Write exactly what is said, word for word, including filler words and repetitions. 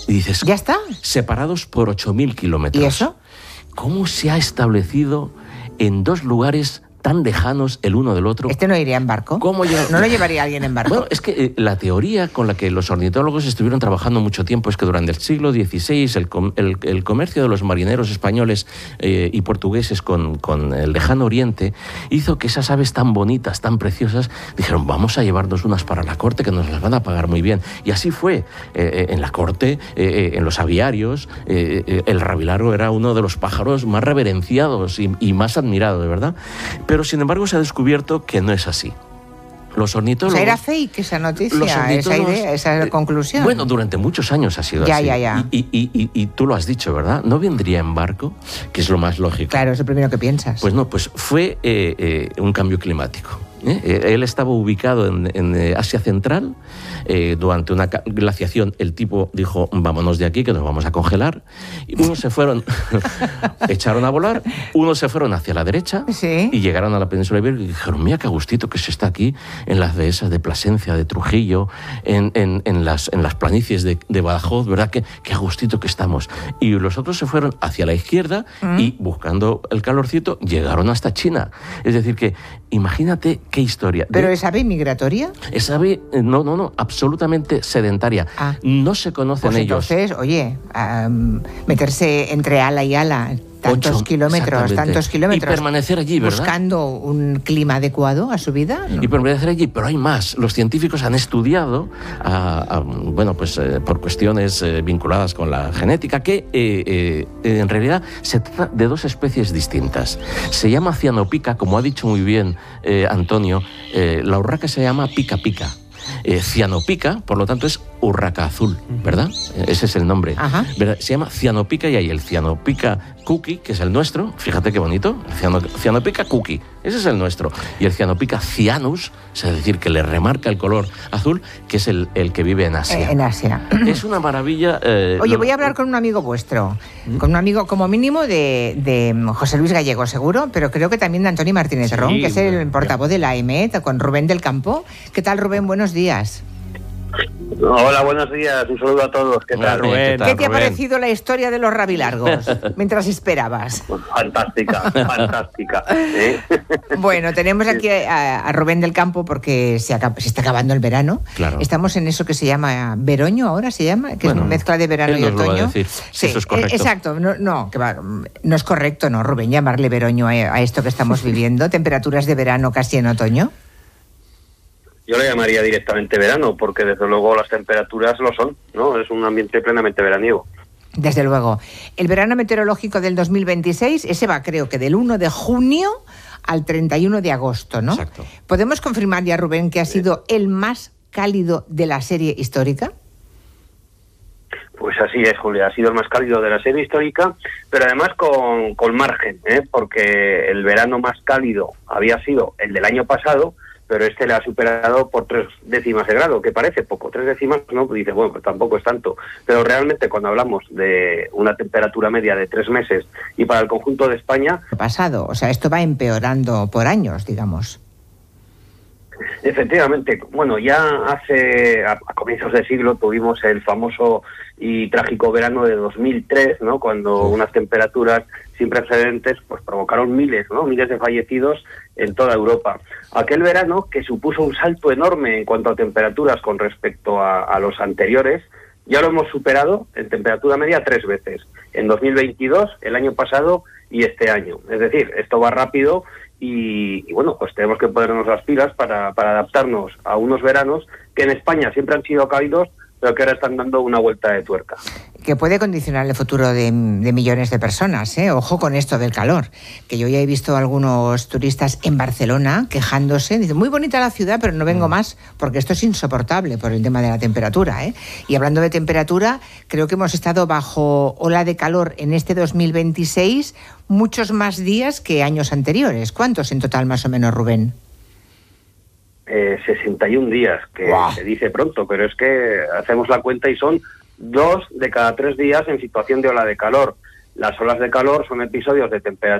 Y dices, ¿ya está? Separados por ocho mil kilómetros. ¿Y eso? ¿Cómo se ha establecido en dos lugares tan lejanos el uno del otro? ¿Este no iría en barco? ¿Cómo llega? ¿No lo llevaría alguien en barco? Bueno, es que eh, la teoría con la que los ornitólogos estuvieron trabajando mucho tiempo es que durante el siglo dieciséis el, com el, el comercio de los marineros españoles eh, y portugueses con, con el lejano oriente hizo que esas aves tan bonitas, tan preciosas, dijeron, vamos a llevarnos unas para la corte que nos las van a pagar muy bien. Y así fue. Eh, en la corte, eh, en los aviarios, eh, eh, el rabilargo era uno de los pájaros más reverenciados y, y más admirados, de verdad. Pero, sin embargo, se ha descubierto que no es así. Los ornitólogos... O sea, era fake esa noticia, esa idea, esa conclusión. Bueno, durante muchos años ha sido ya, así. Ya, ya, y, y, y, y tú lo has dicho, ¿verdad? ¿No vendría en barco? Que es lo más lógico. Claro, es lo primero que piensas. Pues no, pues fue eh, eh, un cambio climático. ¿eh? Él estaba ubicado en, en Asia Central. Eh, durante una glaciación el tipo dijo, vámonos de aquí que nos vamos a congelar. Y unos se fueron, echaron a volar, unos se fueron hacia la derecha, ¿sí? Y llegaron a la península ibérica y dijeron, mira qué gustito que se está aquí en las dehesas de Plasencia, de Trujillo, en, en, en, las, en las planicies de, de Badajoz, ¿verdad? Qué, qué gustito que estamos. Y los otros se fueron hacia la izquierda ¿Mm? Y buscando el calorcito llegaron hasta China. Es decir que imagínate qué historia. ¿Pero de, es ave migratoria? Es ave, no, no, no, absolutamente sedentaria. Ah. No se conocen pues ellos. Entonces, oye, um, meterse entre ala y ala, tantos Ocho, kilómetros, tantos kilómetros. Y permanecer allí, ¿verdad? Buscando un clima adecuado a su vida. ¿No? Y permanecer allí, pero hay más. Los científicos han estudiado, a, a, bueno, pues eh, por cuestiones eh, vinculadas con la genética, que eh, eh, en realidad se trata de dos especies distintas. Se llama cianopica, como ha dicho muy bien eh, Antonio, eh, la urraca se llama pica pica. Eh, cianopica, por lo tanto, es urraca azul, ¿verdad? Ese es el nombre. Ajá. ¿Verdad? Se llama cianopica y hay el cianopica cookie, que es el nuestro. Fíjate qué bonito. Ciano, cianopica cookie, ese es el nuestro. Y el cianopica cyanus, es decir, que le remarca el color azul, que es el, el que vive en Asia. Eh, en Asia. Es una maravilla. Eh, Oye, lo... voy a hablar con un amigo vuestro, ¿Mm? con un amigo como mínimo de, de José Luis Gallego, seguro, pero creo que también de Antonio Martínez sí, Ron, que es el portavoz de la E M E T, con Rubén del Campo. ¿Qué tal, Rubén? Buenos días. Hola, buenos días. Un saludo a todos. ¿Qué tal, Rubén? ¿Qué, tal, ¿Qué te Rubén? ha parecido la historia de los rabilargos mientras esperabas? Fantástica, fantástica. ¿eh? Bueno, tenemos aquí a, a Rubén del Campo porque se, acaba, se está acabando el verano. Claro. Estamos en eso que se llama veroño, ahora se llama, que bueno, es mezcla de verano y otoño. Lo va a decir. Sí, eso es correcto. Exacto. No, no, que va, no es correcto, no, Rubén, llamarle veroño a, a esto que estamos viviendo. Temperaturas de verano casi en otoño. Yo le llamaría directamente verano, porque desde luego las temperaturas lo son, ¿no? Es un ambiente plenamente veraniego. Desde luego. El verano meteorológico del dos mil veintiséis, ese va creo que del uno de junio al treinta y uno de agosto, ¿no? Exacto. ¿Podemos confirmar ya, Rubén, que ha sido el más cálido de la serie histórica? Pues así es, Julia, ha sido el más cálido de la serie histórica, pero además con, con margen, ¿eh? Porque el verano más cálido había sido el del año pasado, pero este le ha superado por tres décimas de grado, que parece poco. Tres décimas, no, dice, bueno, pues tampoco es tanto. Pero realmente cuando hablamos de una temperatura media de tres meses y para el conjunto de España... Pasado, o sea, esto va empeorando por años, digamos. Efectivamente, bueno, ya hace, a, a comienzos de siglo tuvimos el famoso y trágico verano de dos mil tres, ¿no? Cuando unas temperaturas sin precedentes pues provocaron miles, ¿no? Miles de fallecidos en toda Europa. Aquel verano, que supuso un salto enorme en cuanto a temperaturas con respecto a, a los anteriores, ya lo hemos superado en temperatura media tres veces. En dos mil veintidós, el año pasado y este año. Es decir, esto va rápido y, y bueno, pues tenemos que ponernos las pilas para, para adaptarnos a unos veranos que en España siempre han sido cálidos, pero que ahora están dando una vuelta de tuerca. Que puede condicionar el futuro de, de millones de personas, ¿eh? Ojo con esto del calor, que yo ya he visto a algunos turistas en Barcelona quejándose, dicen, muy bonita la ciudad, pero no vengo más, porque esto es insoportable por el tema de la temperatura, ¿eh? Y hablando de temperatura, creo que hemos estado bajo ola de calor en este dos mil veintiséis muchos más días que años anteriores. ¿Cuántos en total más o menos, Rubén? Eh, sesenta y un días, que wow. Se dice pronto, pero es que hacemos la cuenta y son dos de cada tres días en situación de ola de calor. Las olas de calor son episodios de temperatura